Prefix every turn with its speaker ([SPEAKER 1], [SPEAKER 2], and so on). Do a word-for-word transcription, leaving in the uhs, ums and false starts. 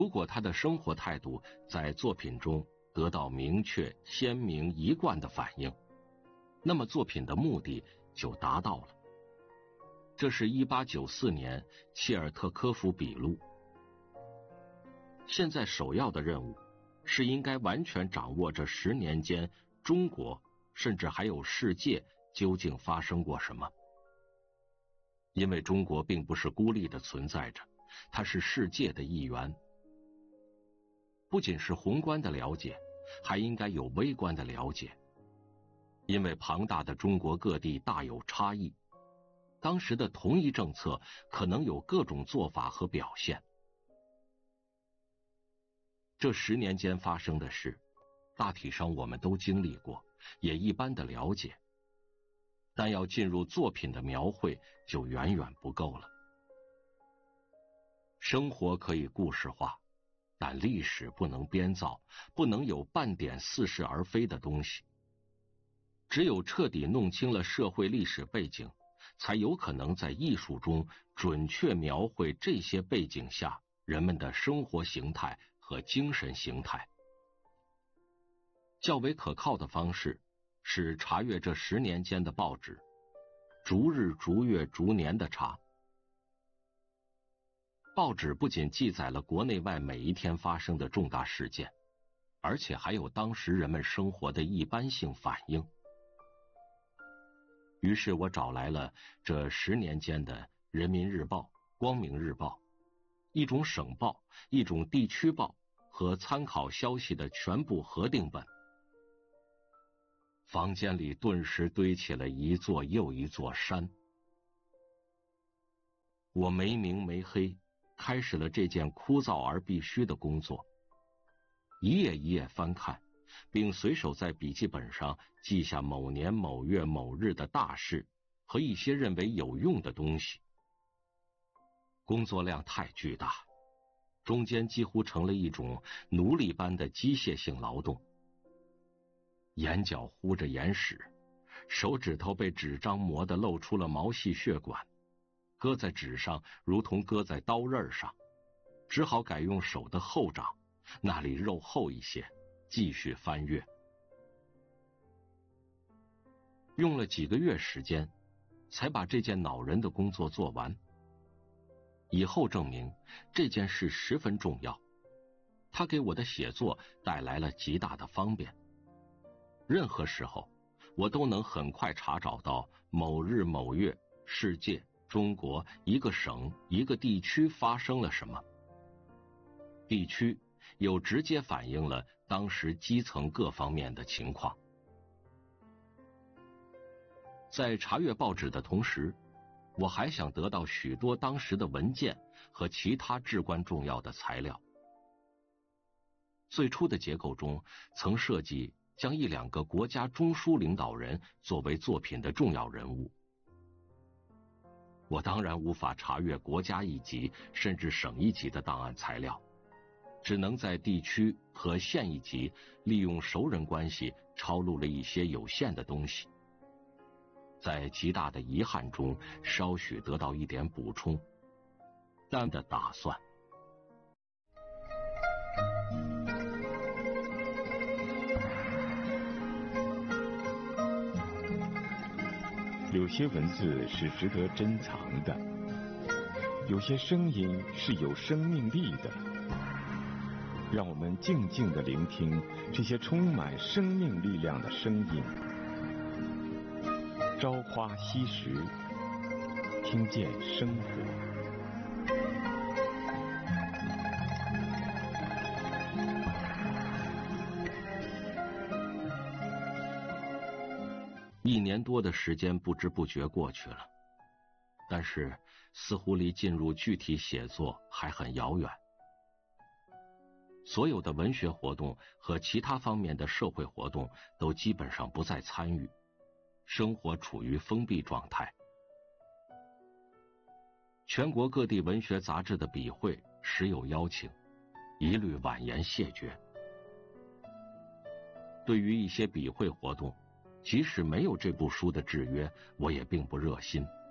[SPEAKER 1] 如果他的生活态度在作品中得到明确、鲜明、一贯的反映，那么作品的目的就达到了。这是一八九四年切尔特科夫笔录。现在首要的任务是应该完全掌握这十年间中国甚至还有世界究竟发生过什么。因为中国并不是孤立的存在着，它是世界的一员。不仅是宏观的了解，还应该有微观的了解。因为庞大的中国各地大有差异，当时的同一政策可能有各种做法和表现。这十年间发生的事，大体上我们都经历过，也一般的了解，但要进入作品的描绘就远远不够了。生活可以故事化，但历史不能编造，不能有半点似是而非的东西。只有彻底弄清了社会历史背景，才有可能在艺术中准确描绘这些背景下人们的生活形态和精神形态。较为可靠的方式是查阅这十年间的报纸，逐日逐月逐年的查。报纸不仅记载了国内外每一天发生的重大事件，而且还有当时人们生活的一般性反应。于是我找来了这十年间的《人民日报》、《光明日报》，一种省报、一种地区报和参考消息的全部核定本。房间里顿时堆起了一座又一座山。我没明没黑开始了这件枯燥而必须的工作，一页一页翻看，并随手在笔记本上记下某年某月某日的大事和一些认为有用的东西。工作量太巨大，中间几乎成了一种奴隶般的机械性劳动。眼角糊着眼屎，手指头被纸张磨得露出了毛细血管，搁在纸上如同搁在刀刃上，只好改用手的后掌，那里肉厚一些，继续翻阅。用了几个月时间，才把这件恼人的工作做完。以后证明这件事十分重要，它给我的写作带来了极大的方便。任何时候，我都能很快查找到某日某月世界、中国一个省、一个地区发生了什么。地区又直接反映了当时基层各方面的情况。在查阅报纸的同时，我还想得到许多当时的文件和其他至关重要的材料。最初的结构中曾涉及将一两个国家中枢领导人作为作品的重要人物。我当然无法查阅国家一级甚至省一级的档案材料，只能在地区和县一级利用熟人关系抄录了一些有限的东西，在极大的遗憾中稍许得到一点补充，但的打算。
[SPEAKER 2] 有些文字是值得珍藏的，有些声音是有生命力的。让我们静静地聆听这些充满生命力量的声音。朝花夕拾，听见生活。
[SPEAKER 1] 一年多的时间不知不觉过去了，但是似乎离进入具体写作还很遥远。所有的文学活动和其他方面的社会活动都基本上不再参与，生活处于封闭状态。全国各地文学杂志的笔会时有邀请，一律婉言谢绝。对于一些笔会活动，即使没有这部书的制约，我也并不热心。